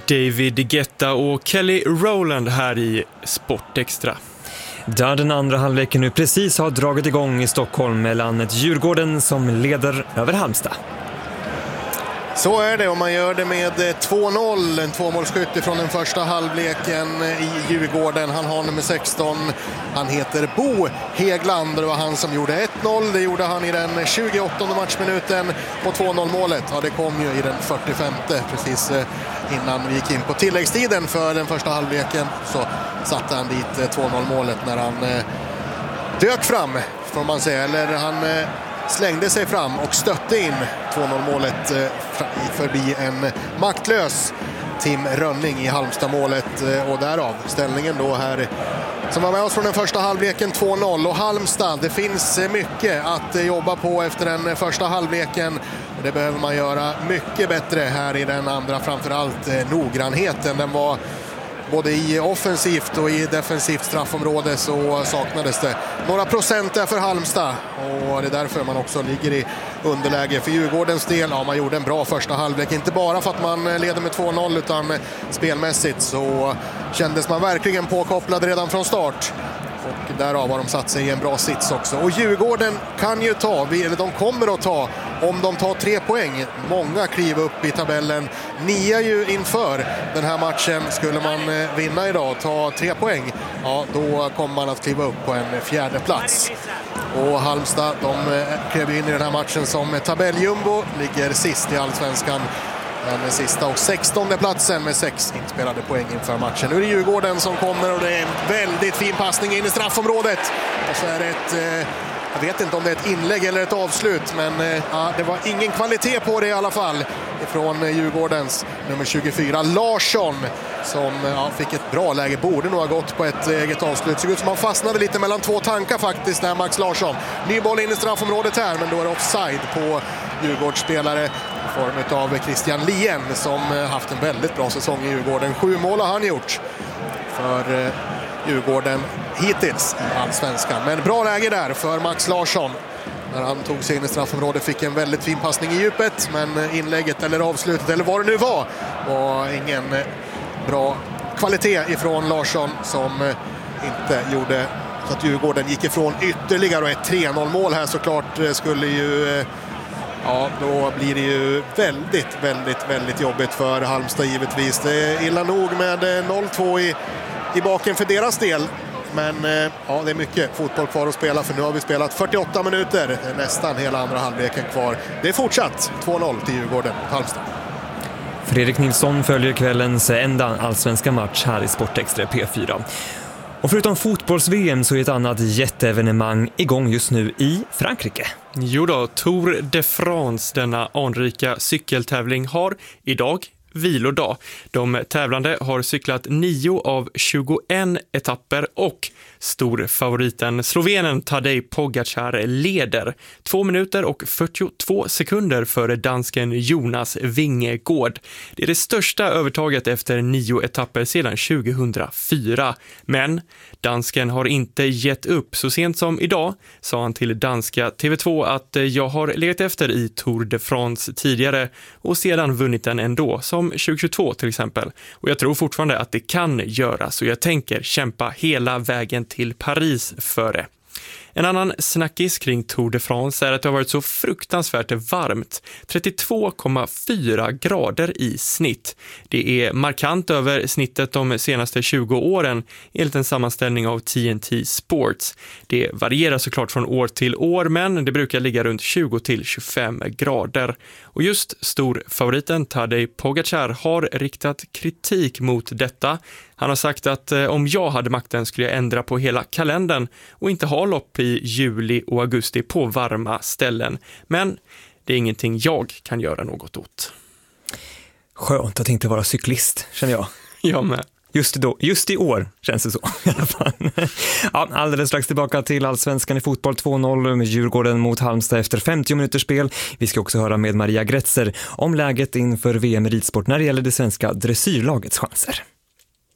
David Guetta och Kelly Rowland här i Sportextra. Där den andra halvleken nu precis har dragit igång i Stockholm mellan Djurgården som leder över Halmstad. Så är det, och man gör det med 2-0, en tvåmålsskytt från den första halvleken i Djurgården. Han har nummer 16, han heter Bo Hegland. Det var han som gjorde 1-0, det gjorde han i den 28:e matchminuten, och 2-0-målet, ja, det kom ju i den 45:e, precis innan vi gick in på tilläggstiden för den första halvleken. Så satte han dit 2-0-målet när han dök fram, får man säga, eller han slängde sig fram och stötte in 2-0-målet förbi en maktlös Tim Rönning i Halmstad-målet, och därav ställningen då här som var med oss från den första halvleken 2-0. Och Halmstad, det finns mycket att jobba på efter den första halvleken, och det behöver man göra mycket bättre här i den andra, framförallt noggrannheten. Den var både i offensivt och i defensivt straffområde, så saknades det några procent där för Halmstad, och det är därför man också ligger i underläge. För Djurgårdens del, ja, man gjorde en bra första halvlek, inte bara för att man leder med 2-0, utan spelmässigt så kändes man verkligen påkopplad redan från start. Och därav har de satt sig i en bra sits också. Och Djurgården kan ju de kommer att ta, om de tar 3 poäng. Många kliv upp i tabellen. 9 ju inför den här matchen. Skulle man vinna idag, ta 3 poäng, ja, då kommer man att kliva upp på en 4:e plats. Och Halmstad, de klev in i den här matchen som tabelljumbo, ligger sist i Allsvenskan. Den sista och 16:e platsen med 6 inspelade poäng inför matchen. Nu är det Djurgården som kommer, och det är en väldigt fin passning in i straffområdet. Och så är det jag vet inte om det är ett inlägg eller ett avslut, men ja, det var ingen kvalitet på det i alla fall från Djurgårdens nummer 24 Larsson, som fick ett bra läge, borde nog ha gått på ett eget avslut. Såg ut som han fastnade lite mellan två tankar faktiskt där, Max Larsson. Ny boll in i straffområdet här, men då är det offside på Djurgårdsspelare i form av Christian Lien, som haft en väldigt bra säsong i Djurgården. 7 mål har han gjort för Djurgården hittills i Allsvenskan. Men bra läge där för Max Larsson när han tog sig in i straffområdet, fick en väldigt fin passning i djupet, men inlägget eller avslutet eller vad det nu var ingen bra kvalitet ifrån Larsson, som inte gjorde så att Djurgården gick ifrån ytterligare, och ett 3-0-mål här såklart skulle ju, ja, då blir det ju väldigt jobbigt för Halmstad givetvis. Det är illa nog med 0-2 i baken för deras del. Men ja, det är mycket fotboll kvar att spela, för nu har vi spelat 48 minuter, nästan hela andra halvleken kvar. Det är fortsatt 2-0 till Djurgården och Halmstad. Fredrik Nilsson följer kvällens enda allsvenska match här i Sportextra P4. Och förutom fotbolls-VM så är ett annat jätteevenemang igång just nu i Frankrike. Jo då, Tour de France, denna anrika cykeltävling, har idag vilodag. De tävlande har cyklat 9 av 21 etapper, och storfavoriten slovenen Tadej Pogačar leder 2 minuter och 42 sekunder före dansken Jonas Vingegaard. Det är det största övertaget efter 9 etapper sedan 2004. Men dansken har inte gett upp. Så sent som idag sa han till danska TV2 att jag har legat efter i Tour de France tidigare och sedan vunnit den ändå, som 2022 till exempel. Och jag tror fortfarande att det kan göras, och jag tänker kämpa hela vägen till Paris före. En annan snackis kring Tour de France är att det har varit så fruktansvärt varmt. 32,4 grader i snitt. Det är markant över snittet de senaste 20 åren enligt en sammanställning av TNT Sports. Det varierar såklart från år till år, men det brukar ligga runt 20-25 grader. Och just storfavoriten Tadej Pogačar har riktat kritik mot detta. Han har sagt att om jag hade makten skulle jag ändra på hela kalendern och inte ha lopp i juli och augusti på varma ställen. Men det är ingenting jag kan göra något åt. Skönt att inte vara cyklist, känner jag. Jag med. Just i år känns det så i alla fall. Ja, alldeles strax tillbaka till Allsvenskan i fotboll 2-0 med Djurgården mot Halmstad efter 50 minuters spel. Vi ska också höra med Maria Gretzer om läget inför VM i ridsport när det gäller det svenska dressyrlagets chanser.